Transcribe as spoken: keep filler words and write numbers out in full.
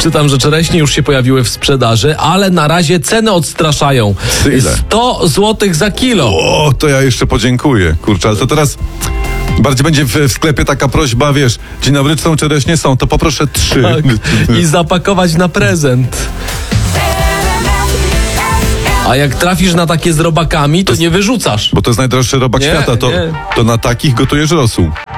Czytam, że czereśnie już się pojawiły w sprzedaży, ale na razie ceny odstraszają. Ile? sto złotych za kilo. O, to ja jeszcze podziękuję. Kurczę, ale to teraz bardziej będzie w, w sklepie taka prośba, wiesz, dzień dobry, są czereśnie? Są, to poproszę trzy. Tak. I zapakować na prezent. A jak trafisz na takie z robakami, to nie wyrzucasz. Bo to jest najdroższy robak Nie, świata, to, nie. to na takich gotujesz rosół.